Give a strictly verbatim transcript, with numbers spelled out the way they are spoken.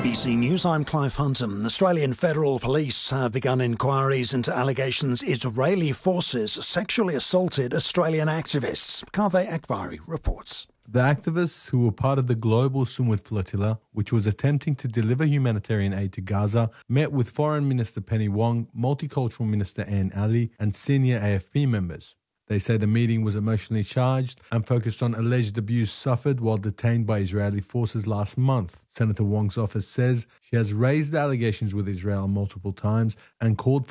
B C News, I'm Clive Hunton. Australian Federal Police have begun inquiries into allegations Israeli forces sexually assaulted Australian activists. Kaveh Akbari reports. The activists, who were part of the global Sumud flotilla, which was attempting to deliver humanitarian aid to Gaza, met with Foreign Minister Penny Wong, Multicultural Minister Anne Ali, and senior A F P members. They say the meeting was emotionally charged and focused on alleged abuse suffered while detained by Israeli forces last month. Senator Wong's office says she has raised the allegations with Israel multiple times and called